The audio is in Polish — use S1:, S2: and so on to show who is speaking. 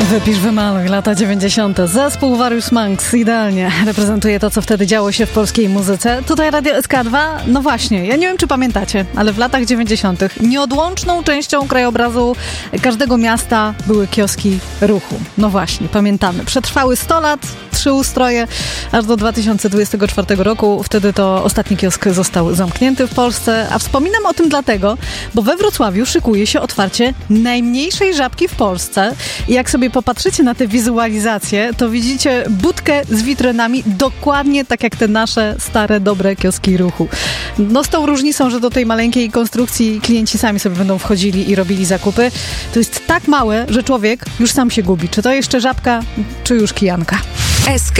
S1: Wypisz, wymaluj, lata 90. Zespół Various Monks idealnie reprezentuje to, co wtedy działo się w polskiej muzyce. Tutaj Radio SK2, no właśnie, ja nie wiem, czy pamiętacie, ale w latach 90. nieodłączną częścią krajobrazu każdego miasta były kioski ruchu. No właśnie, pamiętamy. Przetrwały 100 lat, 3 ustroje, aż do 2024 roku. Wtedy to ostatni kiosk został zamknięty w Polsce, a wspominam o tym dlatego, bo we Wrocławiu szykuje się otwarcie najmniejszej żabki w Polsce. I jak sobie popatrzycie na te wizualizacje, to widzicie budkę z witrynami dokładnie tak jak te nasze stare, dobre kioski ruchu. No z tą różnicą, że do tej maleńkiej konstrukcji klienci sami sobie będą wchodzili i robili zakupy. To jest tak małe, że człowiek już sam się gubi. Czy to jeszcze żabka, czy już kijanka?
S2: SK